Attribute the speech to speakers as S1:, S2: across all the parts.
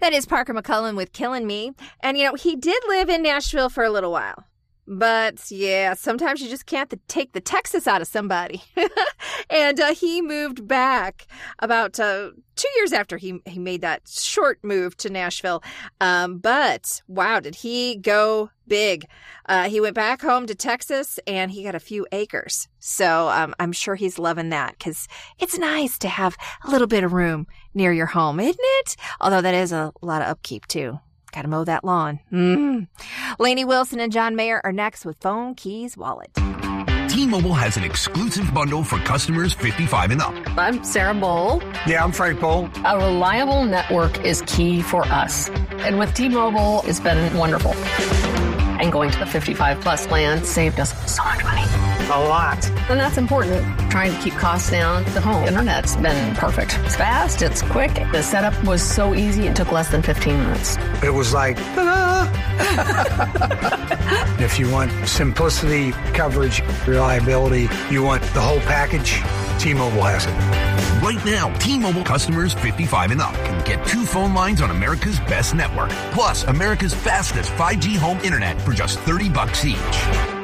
S1: That is Parker McCullum with Killing Me. And, he did live in Nashville for a little while. But, yeah, sometimes you just can't take the Texas out of somebody. And he moved back about 2 years after he made that short move to Nashville. But, wow, did he go big. He went back home to Texas, and he got a few acres. So I'm sure he's loving that, because it's nice to have a little bit of room near your home, isn't it? Although that is a lot of upkeep, too. Got to mow that lawn. Lainey Wilson and John Mayer are next with Phone, Keys, Wallet.
S2: T-Mobile has an exclusive bundle for customers 55 and up.
S3: I'm Sarah Bowl.
S4: Yeah, I'm Frank Bowl.
S3: A reliable network is key for us. And with T-Mobile, it's been wonderful. And going to the 55-plus plan saved us so much money.
S4: A lot.
S3: And that's important. Trying to keep costs down. The home internet's been perfect. It's fast. It's quick. The setup was so easy. It took less than 15 minutes.
S4: It was like, ta-da! If you want simplicity, coverage, reliability, you want the whole package, T-Mobile has it.
S2: Right now, T-Mobile customers 55 and up can get 2 phone lines on America's best network, plus America's fastest 5G home internet for just $30 each.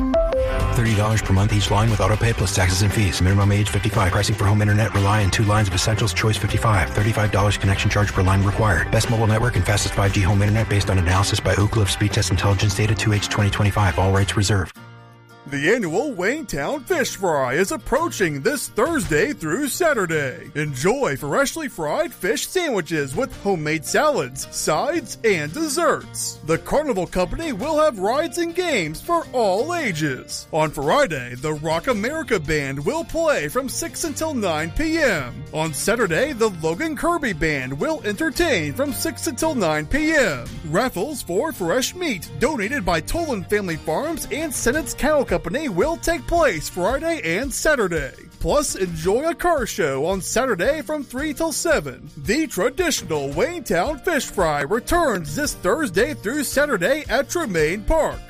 S5: $30 per month each line with autopay plus taxes and fees. Minimum age 55. Pricing for home internet rely on 2 lines of Essentials. Choice 55. $35 connection charge per line required. Best mobile network and fastest 5G home internet based on analysis by Ookla of Speed Test Intelligence data 2H 2025. All rights reserved.
S6: The annual Wayne-Town Fish Fry is approaching this Thursday through Saturday. Enjoy freshly fried fish sandwiches with homemade salads, sides, and desserts. The Carnival Company will have rides and games for all ages. On Friday, the Rock America Band will play from 6 until 9 p.m. On Saturday, the Logan Kirby Band will entertain from 6 until 9 p.m. Raffles for fresh meat donated by Tolan Family Farms and Senate's Cattle Company will take place Friday and Saturday. Plus, enjoy a car show on Saturday from 3 till 7. The traditional Wayne-Town Fish Fry returns this Thursday through Saturday at Tremaine Park.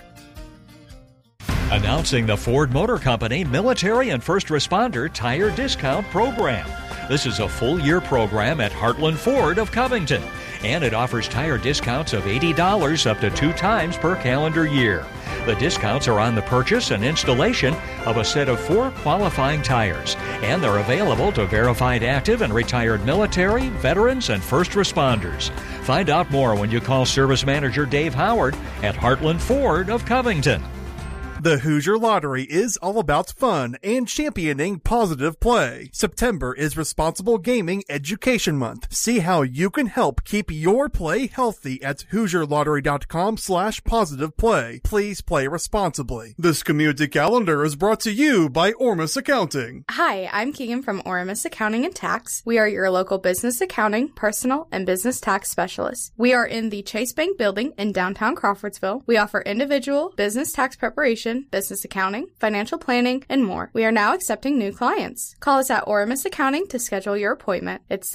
S7: Announcing the Ford Motor Company Military and First Responder Tire Discount Program. This is a full-year program at Heartland Ford of Covington, and it offers tire discounts of $80 up to 2 times per calendar year. The discounts are on the purchase and installation of a set of 4 qualifying tires, and they're available to verified active and retired military, veterans, and first responders. Find out more when you call Service Manager Dave Howard at Heartland Ford of Covington.
S6: The Hoosier Lottery is all about fun and championing positive play. September is Responsible Gaming Education Month. See how you can help keep your play healthy at HoosierLottery.com/positiveplay. Please play responsibly. This community calendar is brought to you by Ormus Accounting.
S8: Hi, I'm Keegan from Ormus Accounting and Tax. We are your local business accounting, personal, and business tax specialists. We are in the Chase Bank building in downtown Crawfordsville. We offer individual business tax preparation, business accounting, financial planning, and more. We are now accepting new clients. Call us at Oramus Accounting to schedule your appointment. It's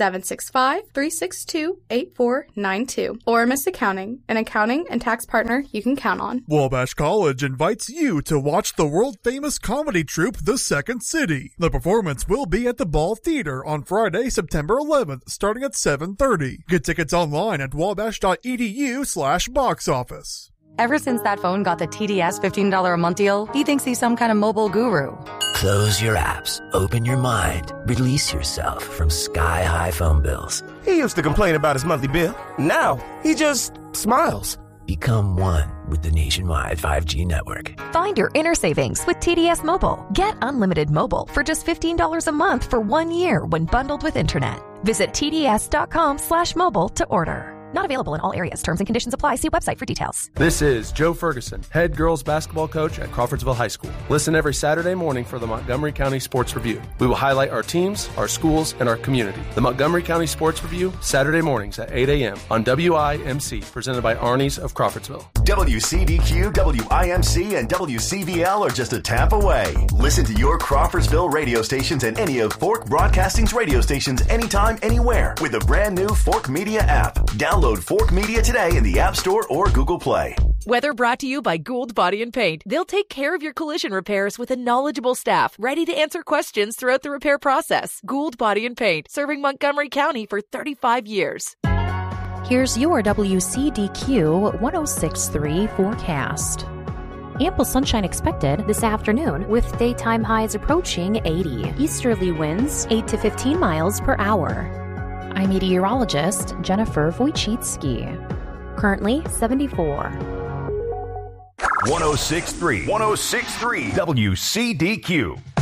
S8: 765-362-8492. Oramus Accounting, an accounting and tax partner you can count on.
S6: Wabash College invites you to watch the world-famous comedy troupe The Second City. The performance will be at the Ball Theater on Friday, September 11th, starting at 7:30. Get tickets online at wabash.edu/box office.
S9: Ever since that phone got the TDS $15 a month deal, he thinks he's some kind of mobile guru.
S10: Close your apps, open your mind, release yourself from sky-high phone bills.
S11: He used to complain about his monthly bill. Now, he just smiles.
S10: Become one with the nationwide 5G network.
S12: Find your inner savings with TDS Mobile. Get unlimited mobile for just $15 a month for 1 year when bundled with internet. Visit TDS.com/mobile to order. Not available in all areas. Terms and conditions apply. See website for details.
S13: This is Joe Ferguson, head girls basketball coach at Crawfordsville High School. Listen every Saturday morning for the Montgomery County Sports Review. We will highlight our teams, our schools, and our community. The Montgomery County Sports Review, Saturday mornings at 8 a.m. on WIMC, presented by Arnie's of Crawfordsville.
S14: WCDQ, WIMC, and WCVL are just a tap away. Listen to your Crawfordsville radio stations and any of Fork Broadcasting's radio stations anytime, anywhere with the brand new Fork Media app. Download Fork Media today in the App Store or Google Play.
S15: Weather brought to you by Gould Body and Paint. They'll take care of your collision repairs with a knowledgeable staff ready to answer questions throughout the repair process. Gould Body and Paint, serving Montgomery County for 35 years.
S16: Here's your WCDQ 106.3 forecast. Ample sunshine expected this afternoon with daytime highs approaching 80. Easterly winds 8 to 15 miles per hour. I'm meteorologist Jennifer Wojcicki. Currently 74.
S2: 106.3 WCDQ.